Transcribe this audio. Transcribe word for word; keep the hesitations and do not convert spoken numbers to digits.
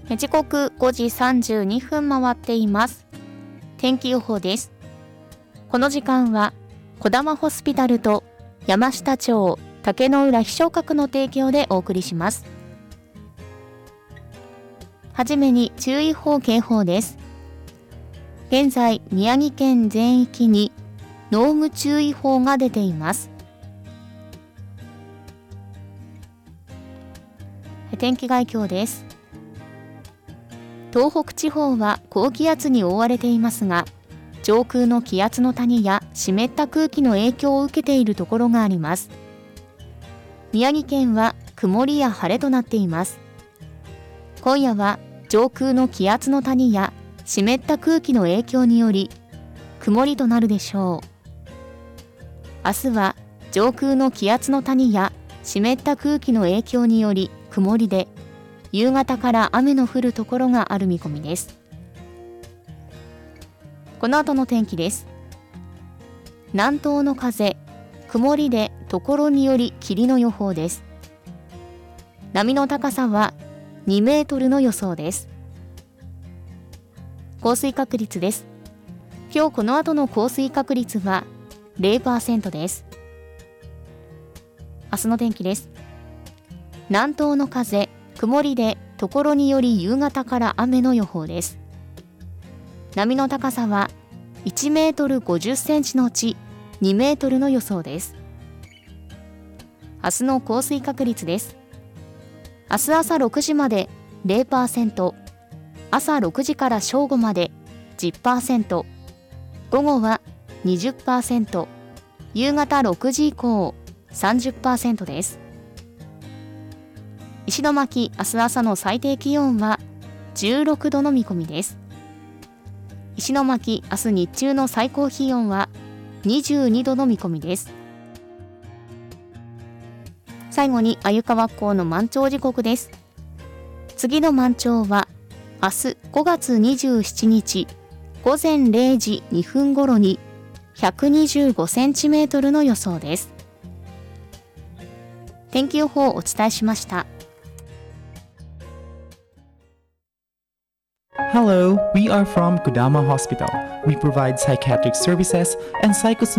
時刻ごじさんじゅうにふん回っています。天気予報です。この時間はこだまホスピタルと山下町竹の浦飛翔閣の提供でお送りします。はじめに注意報警報です。現在宮城県全域に濃霧注意報が出ています。天気概況です。東北地方は高気圧に覆われていますが、上空の気圧の谷や湿った空気の影響を受けているところがあります。宮城県は曇りや晴れとなっています。今夜は上空の気圧の谷や湿った空気の影響により曇りとなるでしょう。明日は上空の気圧の谷や湿った空気の影響により曇りで、夕方から雨の降るところがある見込みです。この後の天気です。南東の風、曇りでところにより霧の予報です。波の高さはにメートルの予想です。降水確率です。今日この後の降水確率は ゼロパーセント です。明日の天気です。南東の風、曇りでところにより夕方から雨の予報です。波の高さはいちメートルごじゅっセンチのうちにメートルの予想です。明日の降水確率です。明日朝ろくじまで ゼロパーセント、朝ろくじから正午まで じゅっパーセント、午後は にじゅっパーセント、夕方ろくじ以降 さんじゅっパーセント です。石巻、明日朝の最低気温はじゅうろくどの見込みです。石巻、明日日中の最高気温はにじゅうにどの見込みです。最後に鮎川港の満潮時刻です。次の満潮は明日ごがつにじゅうしちにちごぜんれいじにふん頃にひゃくにじゅうごセンチメートルの予想です。天気予報をお伝えしました。 Hello, we are from Kodama Hospital. We provide psychiatric services and psychosocial